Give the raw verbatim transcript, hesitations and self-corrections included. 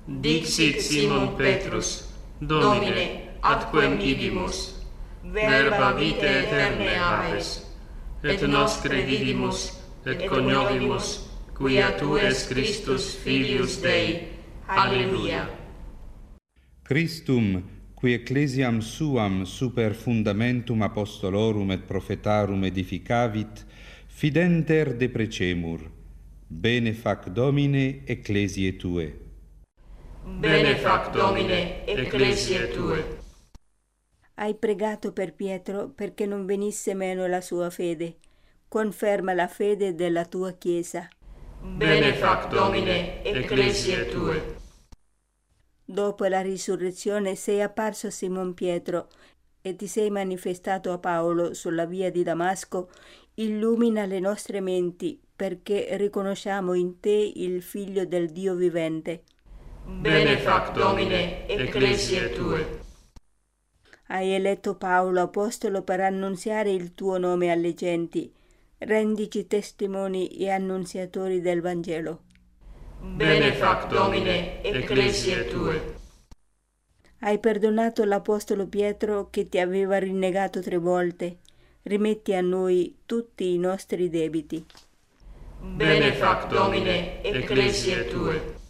Dixit Simon Petrus, Domine, atquem ibimus, verba vitae aeternae habes, et nos credidimus, et coniovimus, quia tu es Christus filius Dei. Alleluia. Christum, qui ecclesiam suam super fundamentum apostolorum et prophetarum edificavit, fidenter deprecemur. Bene fac Domine ecclesiae Tue. Bene fac Domine ecclesiae Tue. Hai pregato per Pietro perché non venisse meno la sua fede. Conferma la fede della tua Chiesa. Bene fac Domine ecclesiae Tue. Dopo la risurrezione sei apparso a Simon Pietro e ti sei manifestato a Paolo sulla via di Damasco. Illumina le nostre menti perché riconosciamo in te il Figlio del Dio vivente. Bene fac Domine ecclesiae Tue. Hai eletto Paolo apostolo per annunziare il tuo nome alle genti. Rendici testimoni e annunziatori del Vangelo. Bene fac Domine ecclesiae Tue. Hai perdonato l'apostolo Pietro che ti aveva rinnegato tre volte. Rimetti a noi tutti i nostri debiti. Bene fac Domine ecclesiae Tue.